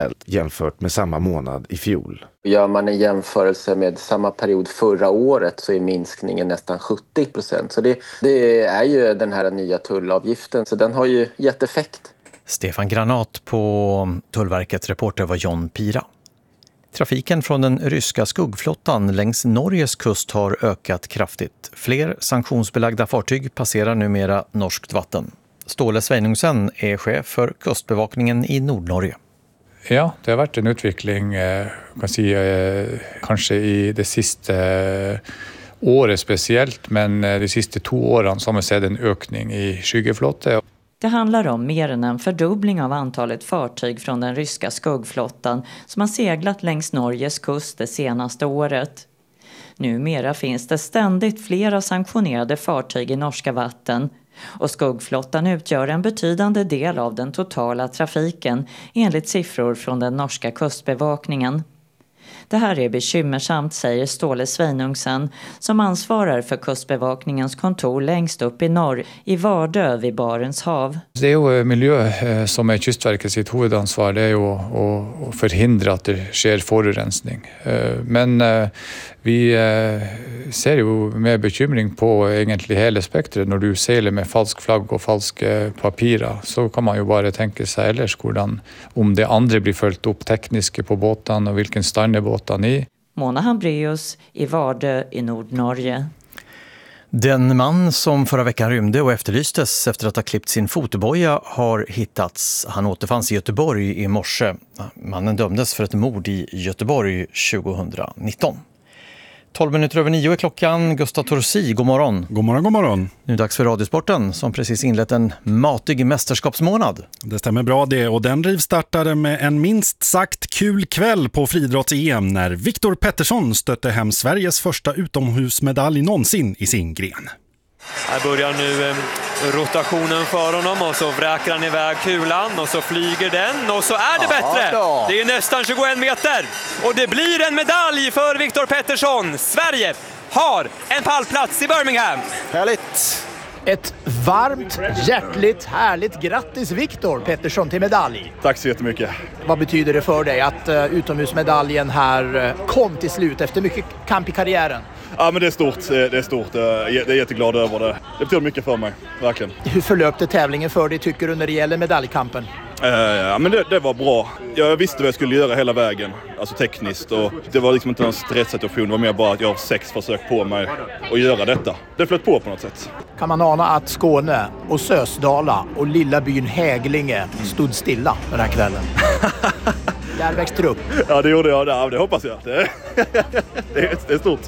jämfört med samma månad i fjol. Gör man en jämförelse med samma period förra året så är minskningen nästan 70%. Så det är ju den här nya tullavgiften, så den har ju gett effekt. Stefan Granat på Tullverket, reporter var John Pira. Trafiken från den ryska skuggflottan längs Norges kust har ökat kraftigt. Fler sanktionsbelagda fartyg passerar numera norskt vatten. Ståle Sveinungsen är chef för kustbevakningen i Nordnorge. Ja, det har varit en utveckling kanske i det sista året speciellt, men de sista 2 åren så har man sett en ökning i skyggeflottan. Det handlar om mer än en fördubbling av antalet fartyg från den ryska skuggflottan som har seglat längs Norges kust det senaste året. Numera finns det ständigt flera sanktionerade fartyg i norska vatten och skuggflottan utgör en betydande del av den totala trafiken enligt siffror från den norska kustbevakningen. Det här är bekymmersamt, säger Ståle Sveinungsen som ansvarar för kustbevakningens kontor längst upp i norr i Vardö vid Barents hav. Det är ju miljö som är Kystverket sitt huvudansvar, det är ju att förhindra att det sker forurensning. Men vi ser ju med bekymring på egentligen hela spektret. När du seglar med falsk flagg och falska papirer så kan man ju bara tänka sig ellers om det andra blir följt upp tekniska på båten och vilken stand är båten i. Mona Hambrius i Vardö i Nordnorge. Den man som förra veckan rymde och efterlystes efter att ha klippt sin fotoboja har hittats. Han återfanns i Göteborg i morse. Mannen dömdes för ett mord i Göteborg 2019. 8:12 är klockan. Gustav Torsi, god morgon. God morgon, god morgon. Nu är det dags för Radiosporten som precis inlett en matig mästerskapsmånad. Det stämmer bra det, och den rivstartade med en minst sagt kul kväll på friidrotts-EM när Viktor Pettersson stötte hem Sveriges första utomhusmedalj någonsin i sin gren. Här börjar nu rotationen för honom och så vräker han iväg kulan och så flyger den och så är det bättre. Det är nästan 21 meter och det blir en medalj för Viktor Pettersson. Sverige har en pallplats i Birmingham. Härligt. Ett varmt, hjärtligt, härligt grattis Viktor Pettersson till medalj. Tack så jättemycket. Vad betyder det för dig att utomhusmedaljen här kom till slut efter mycket kamp i karriären? Ja, men det är stort. Det är stort. Jag är jätteglad över det. Det betyder mycket för mig, verkligen. Hur förlöpte tävlingen för dig tycker du när det gäller medaljkampen? Ja, men det var bra. Jag visste vad jag skulle göra hela vägen, alltså tekniskt. Och det var liksom inte en stresssituation, det var mer bara att jag har 6 försök på mig att göra detta. Det flöt på något sätt. Kan man ana att Skåne och Sösdala och lilla byn Häglinge stod stilla den här kvällen? Där växte upp. Ja, det gjorde jag. Ja, det hoppas jag. Det är stort.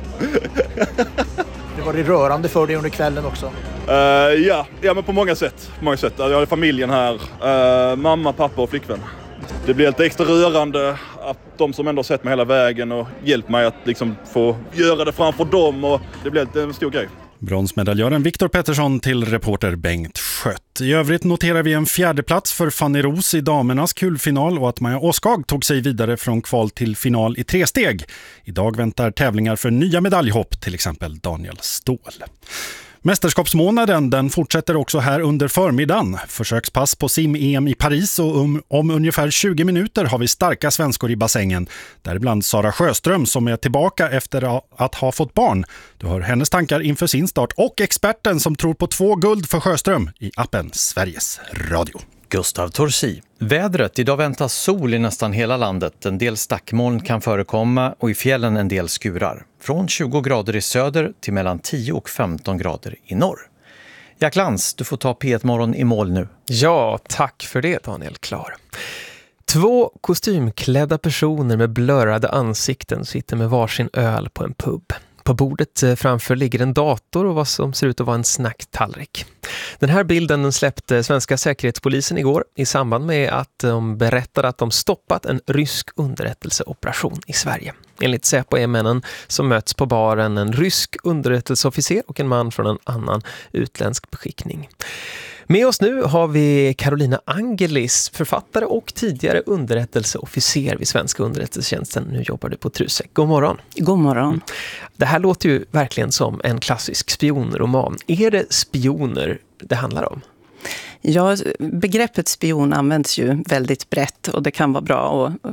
Det var det rörande för dig under kvällen också? Ja, men på många sätt. Jag hade familjen här. Mamma, pappa och flickvän. Det blir lite extra rörande att de som ändå har sett mig hela vägen och hjälpt mig att liksom få göra det framför dem. Och det blev en stor grej. Bronsmedaljören Viktor Pettersson till reporter Bengt Schött. I övrigt noterar vi en 4:e plats för Fanny Ros i damernas kulfinal och att Maja Åskag tog sig vidare från kval till final i 3 steg. Idag väntar tävlingar för nya medaljhopp, till exempel Daniel Ståhl. Mästerskapsmånaden den fortsätter också här under förmiddagen. Försökspass på sim-EM i Paris och om ungefär 20 minuter har vi starka svenskor i bassängen. Däribland Sara Sjöström som är tillbaka efter att ha fått barn. Du hör hennes tankar inför sin start och experten som tror på 2 guld för Sjöström i appen Sveriges Radio. Gustav Torsi. Vädret, idag väntas sol i nästan hela landet. En del stackmoln kan förekomma och i fjällen en del skurar. Från 20 grader i söder till mellan 10 och 15 grader i norr. Jack Lantz, du får ta P1-morgon i mål nu. Ja, tack för det Daniel Klar. 2 kostymklädda personer med blurrade ansikten sitter med varsin öl på en pub. På bordet framför ligger en dator och vad som ser ut att vara en snacktallrik. Den här bilden släppte svenska säkerhetspolisen igår i samband med att de berättade att de stoppat en rysk underrättelseoperation i Sverige. Enligt Säpo är männen som möts på baren en rysk underrättelseofficer och en man från en annan utländsk beskickning. Med oss nu har vi Carolina Angelis, författare och tidigare underrättelseofficer vid Svenska underrättelsetjänsten. Nu jobbar du på Trusek. God morgon. God morgon. Det här låter ju verkligen som en klassisk spionroman. Är det spioner det handlar om? Ja, begreppet spion används ju väldigt brett och det kan vara bra att